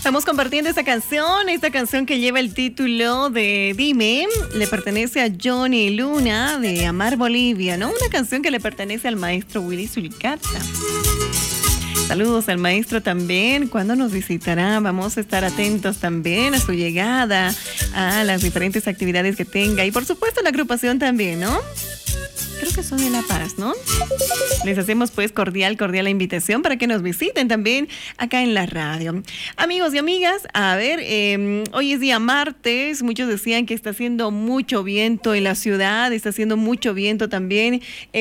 Estamos compartiendo esta canción que lleva el título de Dime, le pertenece a Johnny Luna de Amar Bolivia, ¿no? Una canción que le pertenece al maestro Willy Sulcata. Saludos al maestro también. ¿Cuándo nos visitará? Vamos a estar atentos también a su llegada, a las diferentes actividades que tenga y por supuesto la agrupación también, ¿no? Creo que son de La Paz, ¿no? Les hacemos pues cordial la invitación para que nos visiten también acá en la radio. Amigos y amigas, a ver, hoy es día martes, muchos decían que está haciendo mucho viento en la ciudad, está haciendo mucho viento también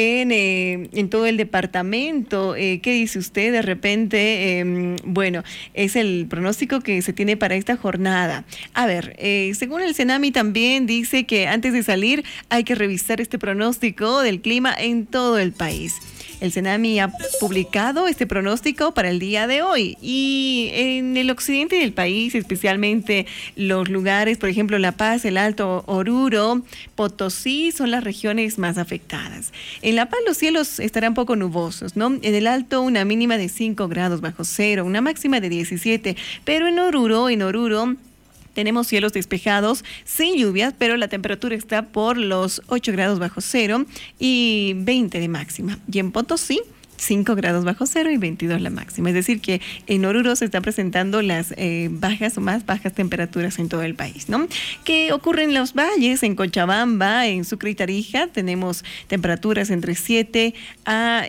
en todo el departamento. ¿Qué dice usted de repente? Bueno, es el pronóstico que se tiene para esta jornada. A ver, según el Senami también dice que antes de salir hay que revisar este pronóstico del clima en todo el país. El Senami ha publicado este pronóstico para el día de hoy y en el occidente del país, especialmente los lugares, por ejemplo, La Paz, el Alto Oruro, Potosí, son las regiones más afectadas. En La Paz los cielos estarán poco nubosos, ¿no? En el Alto una mínima de 5 grados bajo cero, una máxima de 17, pero en Oruro tenemos cielos despejados, sin lluvias, pero la temperatura está por los 8 grados bajo cero y 20 de máxima. Y en Potosí, 5 grados bajo cero y 22 la máxima. Es decir que en Oruro se están presentando las bajas o más bajas temperaturas en todo el país, ¿no? ¿Qué ocurre en los valles? En Cochabamba, en Sucre y Tarija, tenemos temperaturas entre 7 a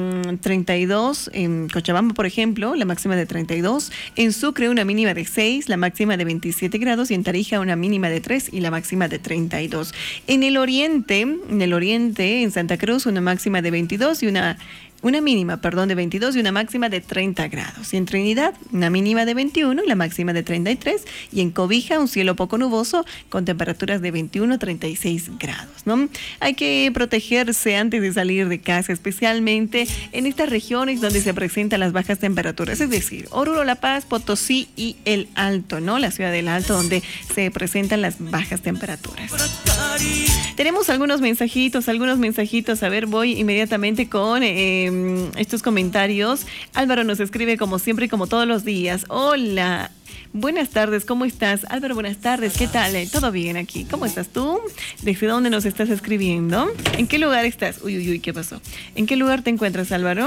32. En Cochabamba, por ejemplo, la máxima de 32. En Sucre, una mínima de 6, la máxima de 27 grados. Y en Tarija, una mínima de 3 y la máxima de 32. En el oriente, en Santa Cruz, una máxima de 22 y una mínima, de 22 y una máxima de 30 grados. Y en Trinidad, una mínima de 21 y la máxima de 33. Y en Cobija, un cielo poco nuboso con temperaturas de 21 a 36 grados, ¿no? Hay que protegerse antes de salir de casa, especialmente en estas regiones donde se presentan las bajas temperaturas. Es decir, Oruro, La Paz, Potosí y el Alto, ¿no? La ciudad del Alto, donde se presentan las bajas temperaturas. Tenemos algunos mensajitos. A ver, voy inmediatamente con estos comentarios. Álvaro nos escribe como siempre y como todos los días. Hola, buenas tardes, ¿cómo estás? Álvaro, buenas tardes, ¿qué tal? ¿Todo bien aquí? ¿Cómo estás tú? ¿Desde dónde nos estás escribiendo? ¿En qué lugar estás? Uy, ¿qué pasó? ¿En qué lugar te encuentras, Álvaro?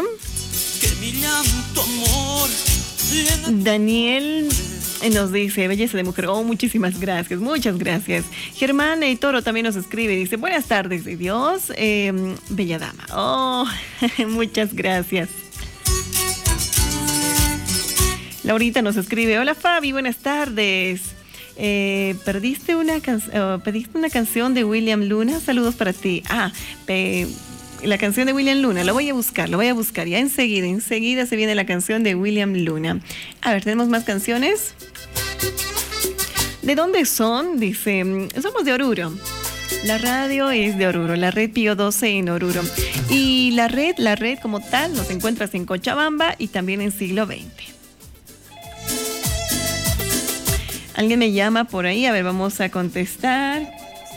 Daniel nos dice, belleza de mujer. Oh, muchísimas gracias, muchas gracias. Germán Toro también nos escribe, dice, buenas tardes de Dios, bella dama. Oh, muchas gracias. Laurita nos escribe, hola Fabi, buenas tardes. Pediste una canción de William Luna, saludos para ti. La canción de William Luna, lo voy a buscar, ya enseguida se viene la canción de William Luna. A ver, ¿tenemos más canciones? ¿De dónde son? Dice, somos de Oruro. La radio es de Oruro, la red Pío 12 en Oruro. Y la red como tal nos encuentras en Cochabamba y también en Siglo XX. Alguien me llama por ahí, a ver, vamos a contestar.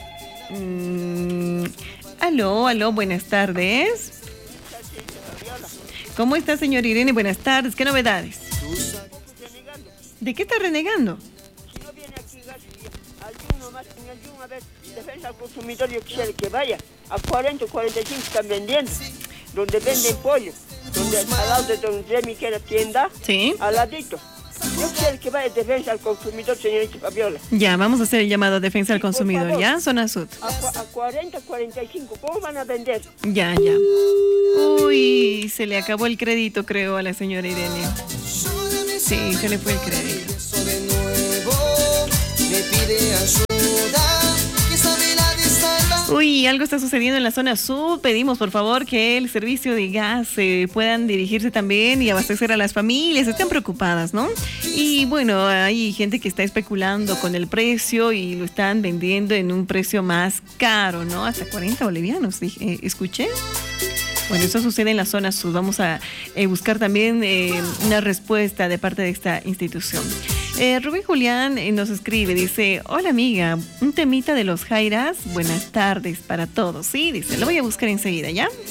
Aló, buenas tardes. ¿Cómo está, señor Irene? Buenas tardes, ¿qué novedades? ¿De qué está renegando? Si no viene aquí a ver, defensa al consumidor, yo quisiera que vaya. A 40 o 45 están vendiendo, donde venden pollo, donde al lado de Don Remy, que era tienda, sí, al ladito. Yo quisiera que vaya defensa al consumidor, señorita Fabiola. Ya, vamos a hacer el llamado a defensa al consumidor, favor, ¿ya? Zona Sud. A 40, 45, ¿cómo van a vender? Ya. Uy, se le acabó el crédito, creo, a la señora Irene. Sí, se le fue el crédito. Uy, algo está sucediendo en la zona sur. Pedimos, por favor, que el servicio de gas puedan dirigirse también y abastecer a las familias. Están preocupadas, ¿no? Y bueno, hay gente que está especulando con el precio y lo están vendiendo en un precio más caro, ¿no? Hasta 40 bolivianos, escuché. Bueno, eso sucede en la zona sur. Vamos a buscar también una respuesta de parte de esta institución. Rubén Julián nos escribe, dice, hola amiga, un temita de los Jairas, buenas tardes para todos. Sí, dice, lo voy a buscar enseguida, ¿ya?